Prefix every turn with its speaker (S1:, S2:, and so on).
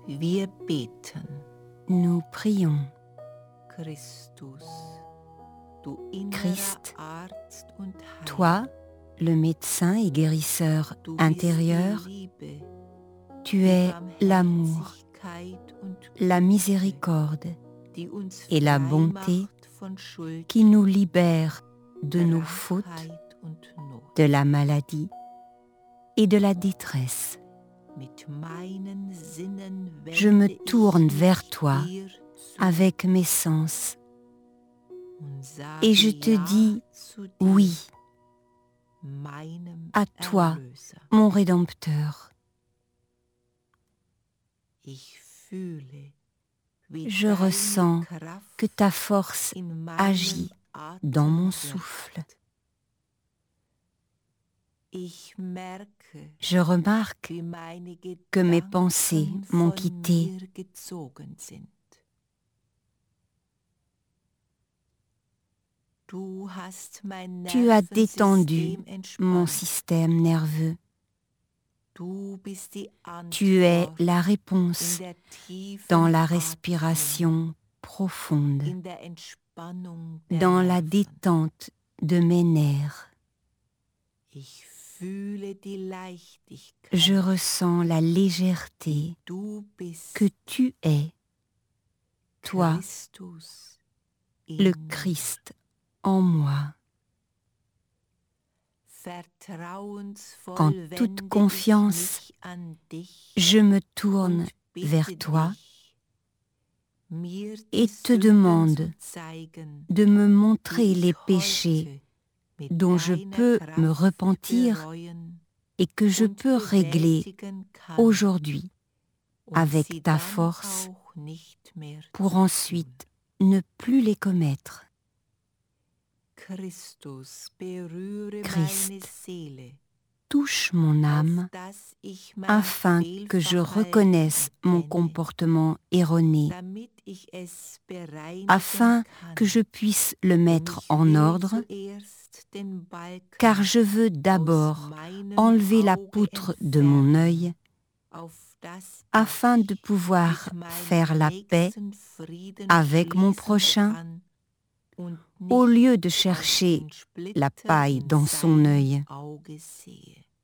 S1: Wir beten.
S2: Nous prions.
S1: Christus, du innerer
S2: Christ,
S1: Arzt und Heiler,
S2: toi, le médecin et guérisseur
S1: du
S2: intérieur,
S1: bist die Liebe,
S2: tu
S1: die
S2: es l'amour,
S1: Barmherzigkeit und
S2: la
S1: Güte,
S2: miséricorde
S1: die uns
S2: et la
S1: frei
S2: bonté
S1: macht von Schuld,
S2: qui nous libère de nos fautes,
S1: Krankheit und Not.
S2: de la maladie et de la détresse.
S1: Mit meinen Sinnen
S2: Je me
S1: wende
S2: tourne
S1: ich
S2: vers
S1: mich
S2: toi
S1: dir zu
S2: avec mes sens
S1: und sage
S2: et je te
S1: ja
S2: dis
S1: zu dir,
S2: oui
S1: meinem
S2: à toi,
S1: Erlöser.
S2: mon Rédempteur.
S1: Ich fühle, wie
S2: Je
S1: deine
S2: ressens
S1: Kraft
S2: que ta force
S1: in meinem
S2: agit
S1: Atem
S2: dans mon
S1: wirkt.
S2: souffle.
S1: Ich merke,
S2: Je remarque
S1: wie meine
S2: que mes
S1: Gedanken
S2: pensées m'ont
S1: von
S2: quitté.
S1: mir gezogen sind. Du hast mein
S2: Tu as détendu
S1: Nervensystem
S2: mon
S1: entspannt.
S2: système nerveux.
S1: Du bist die
S2: Tu es
S1: Antwort
S2: la
S1: in
S2: réponse
S1: der tiefen
S2: dans la
S1: Atmung,
S2: respiration profonde,
S1: in der Entspannung der
S2: dans la
S1: Nerven.
S2: détente de mes nerfs.
S1: Ich fühle die Leichtigkeit,
S2: Je ressens la légèreté
S1: die du bist,
S2: que tu es, toi,
S1: Christus in
S2: le
S1: mir.
S2: Christ en moi.
S1: Vertrauensvoll
S2: En
S1: wende
S2: toute
S1: ich
S2: confiance,
S1: mich an dich
S2: je me tourne
S1: und bitte
S2: vers toi
S1: dich, mir die
S2: et te
S1: Sünden
S2: demande
S1: zu zeigen,
S2: de me
S1: die
S2: montrer
S1: ich
S2: les péchés
S1: heute mit
S2: dont je
S1: deiner
S2: peux me
S1: Kraft
S2: repentir
S1: bereuen
S2: et que je
S1: und
S2: peux régler
S1: bewältigen kann
S2: aujourd'hui
S1: und
S2: avec
S1: sie
S2: ta
S1: dann
S2: force
S1: auch nicht mehr
S2: pour
S1: zu
S2: ensuite ne plus les commettre.
S1: tun. Christus, berühre
S2: Christ,
S1: meine Seele,
S2: touche mon âme
S1: auf dass ich mein
S2: afin que je
S1: Fehlverhalten
S2: reconnaisse mon
S1: erkenne,
S2: comportement erroné,
S1: damit ich es bereinigen
S2: afin
S1: kann.
S2: que je puisse le
S1: Denn
S2: mettre
S1: ich
S2: en
S1: will
S2: ordre,
S1: zuerst den Balken
S2: car je veux
S1: aus
S2: d'abord
S1: meinem
S2: enlever la
S1: Auge
S2: poutre de mon
S1: entfernen,
S2: œil
S1: auf dass
S2: afin
S1: ich
S2: de pouvoir
S1: mit meinem
S2: faire la paix
S1: Nächsten Frieden
S2: avec mon
S1: schließen
S2: prochain,
S1: kann und
S2: au
S1: nicht
S2: lieu de
S1: auf
S2: chercher
S1: den Splitter
S2: la paille
S1: in
S2: dans son
S1: seinem
S2: œil.
S1: Auge sehe.